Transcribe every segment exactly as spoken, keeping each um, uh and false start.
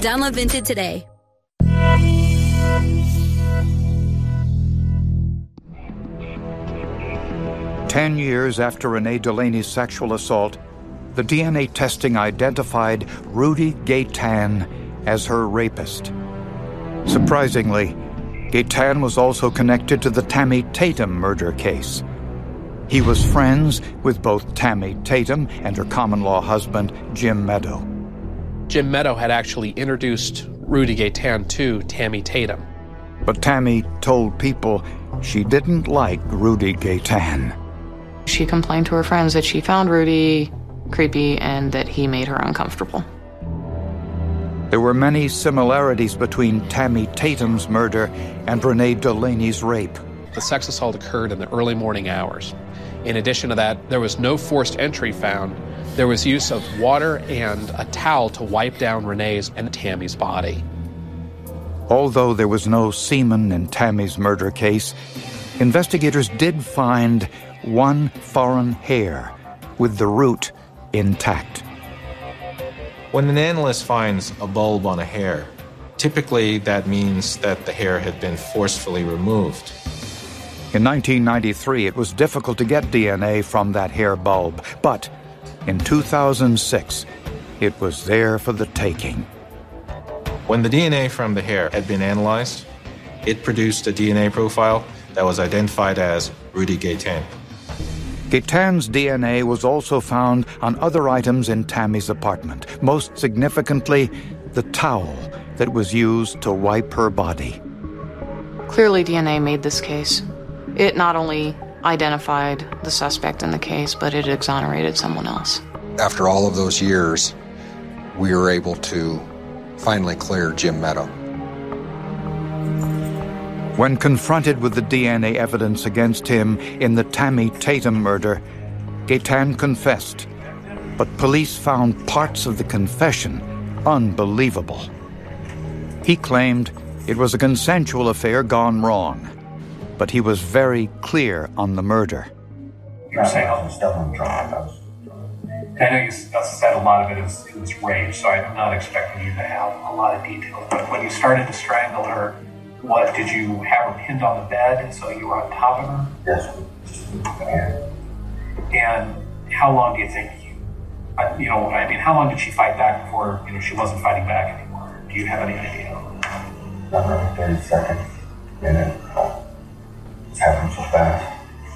Download Vinted today. Ten years after Renee Delaney's sexual assault, the D N A testing identified Rudy Gaytan as her rapist. Surprisingly, Gaytan was also connected to the Tammy Tatum murder case. He was friends with both Tammy Tatum and her common-law husband, Jim Meadow. Jim Meadow had actually introduced Rudy Gaytan to Tammy Tatum. But Tammy told people she didn't like Rudy Gaytan. She complained to her friends that she found Rudy creepy and that he made her uncomfortable. There were many similarities between Tammy Tatum's murder and Renee Delaney's rape. The sex assault occurred in the early morning hours. In addition to that, there was no forced entry found. There was use of water and a towel to wipe down Renee's and Tammy's body. Although there was no semen in Tammy's murder case, investigators did find one foreign hair with the root intact. When an analyst finds a bulb on a hair, typically that means that the hair had been forcefully removed. In nineteen ninety-three, it was difficult to get D N A from that hair bulb, but in two thousand six, it was there for the taking. When the D N A from the hair had been analyzed, it produced a D N A profile that was identified as Rudy Gaytan. Gaytan's D N A was also found on other items in Tammy's apartment, most significantly, the towel that was used to wipe her body. Clearly, D N A made this case. It not only identified the suspect in the case, but it exonerated someone else. After all of those years, we were able to finally clear Jim Meadow. When confronted with the D N A evidence against him in the Tammy Tatum murder, Gaytan confessed, but police found parts of the confession unbelievable. He claimed it was a consensual affair gone wrong, but he was very clear on the murder. You're saying I was definitely drunk. I was. I know you said a lot of it is it was rape, so I'm not expecting you to have a lot of details. But when you started to strangle her, what did you have her pinned on the bed, and so you were on top of her? Yes. And how long do you think you, uh, you know, I mean, how long did she fight back before you know she wasn't fighting back anymore? Do you have any idea? About thirty seconds, and then it happened so fast.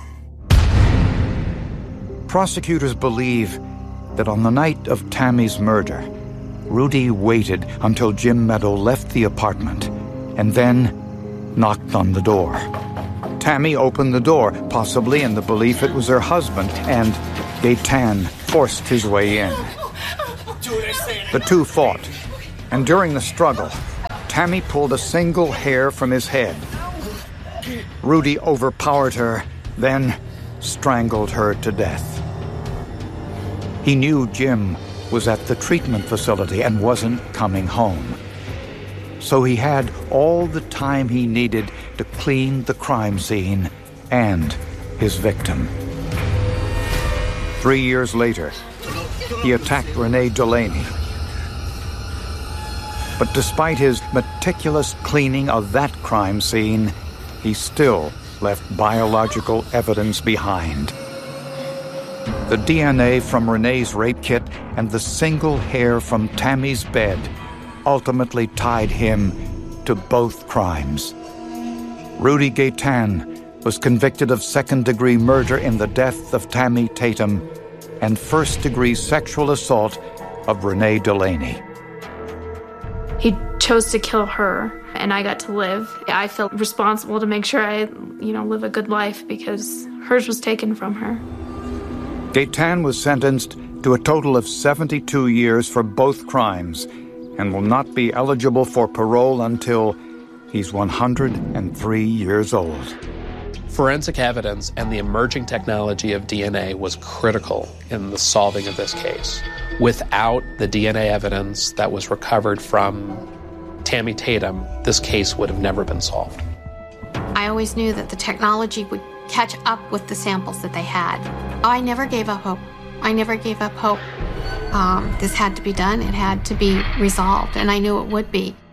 Prosecutors believe that on the night of Tammy's murder, Rudy waited until Jim Meadow left the apartment and then knocked on the door. Tammy opened the door, possibly in the belief it was her husband, and Gaytan forced his way in. The two fought, and during the struggle, Tammy pulled a single hair from his head. Rudy overpowered her, then strangled her to death. He knew Jim was at the treatment facility and wasn't coming home. So he had all the time he needed to clean the crime scene and his victim. Three years later, he attacked Renee Delaney. But despite his meticulous cleaning of that crime scene, he still left biological evidence behind. The D N A from Renee's rape kit and the single hair from Tammy's bed ultimately tied him to both crimes. Rudy Gaytan was convicted of second-degree murder in the death of Tammy Tatum and first-degree sexual assault of Renee Delaney. He chose to kill her, and I got to live. I felt responsible to make sure I, you know, live a good life because hers was taken from her. Gaytan was sentenced to a total of seventy-two years for both crimes and will not be eligible for parole until he's one hundred three years old. Forensic evidence and the emerging technology of D N A was critical in the solving of this case. Without the D N A evidence that was recovered from Tammy Tatum, this case would have never been solved. I always knew that the technology would catch up with the samples that they had. I never gave up hope. I never gave up hope. um, this had to be done. It had to be resolved, and I knew it would be.